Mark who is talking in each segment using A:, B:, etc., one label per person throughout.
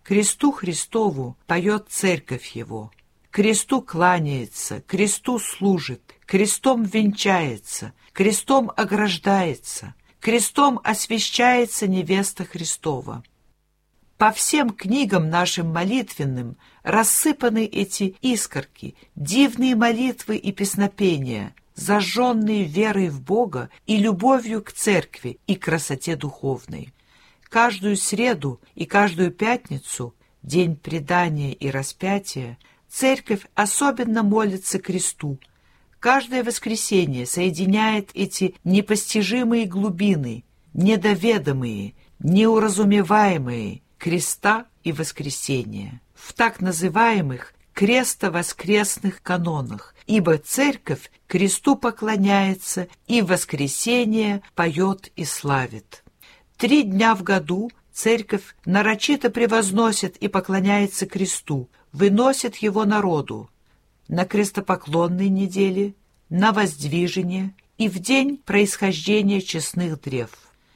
A: Кресту Христову поет церковь Его. Кресту кланяется, кресту служит, крестом венчается, крестом ограждается, крестом освящается невеста Христова. По всем книгам нашим молитвенным рассыпаны эти искорки, дивные молитвы и песнопения, зажженные верой в Бога и любовью к церкви и красоте духовной. Каждую среду и каждую пятницу, день предания и распятия, церковь особенно молится кресту. Каждое воскресенье соединяет эти непостижимые глубины, недоведомые, неуразумеваемые креста и воскресения в так называемых кресто-воскресных канонах, ибо церковь кресту поклоняется и в воскресенье поет и славит. 3 дня в году церковь нарочито превозносит и поклоняется кресту, выносит его народу на крестопоклонной неделе, на воздвижение и в день происхождения честных древ.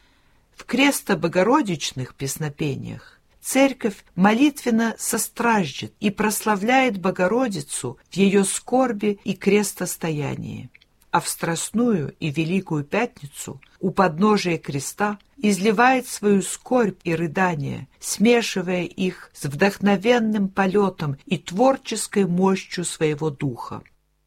A: В кресто-богородичных песнопениях церковь молитвенно состраждет и прославляет Богородицу в ее скорби и крестостоянии, а в Страстную и Великую Пятницу у подножия креста изливает свою скорбь и рыдание, смешивая их с вдохновенным полетом и творческой мощью своего духа.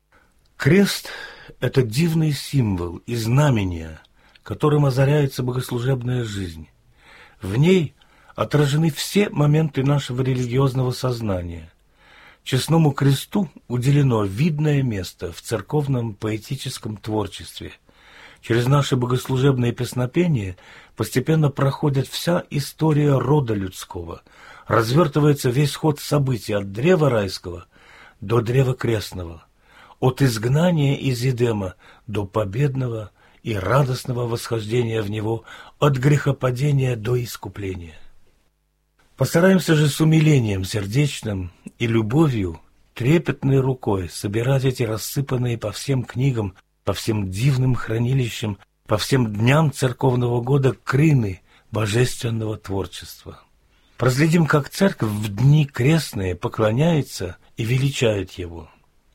B: Крест — это дивный символ и знамение, которым озаряется богослужебная жизнь. В ней отражены все моменты нашего религиозного сознания. Честному кресту уделено видное место в церковном поэтическом творчестве. Через наши богослужебные песнопения постепенно проходит вся история рода людского, развертывается весь ход событий от древа райского до древа крестного, от изгнания из Эдема до победного и радостного восхождения в него, от грехопадения до искупления. Постараемся же с умилением сердечным и любовью, трепетной рукой собирать эти рассыпанные по всем книгам, по всем дивным хранилищам, по всем дням церковного года крыны божественного творчества. Проследим, как церковь в дни крестные поклоняется и величает его.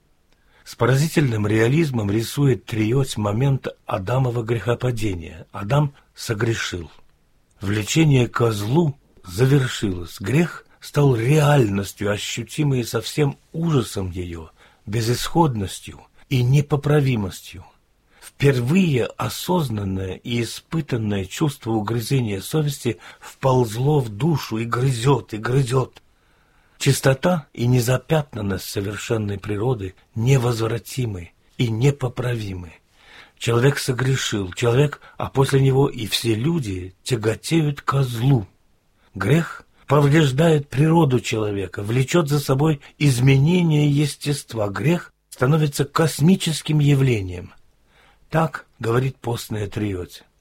B: С поразительным реализмом рисует Триоть момент Адамова грехопадения. Адам согрешил. Влечение ко злу завершилось. Грех стал реальностью, ощутимой со всем ужасом ее, безысходностью и непоправимостью. Впервые осознанное и испытанное чувство угрызения совести вползло в душу и грызет, и грызет. Чистота и незапятнанность совершенной природы невозвратимы и непоправимы. Человек согрешил, а после него и все люди тяготеют ко злу. Грех повреждает природу человека, влечет за собой изменение естества. Грех становится космическим явлением. Так говорит постная Триоть.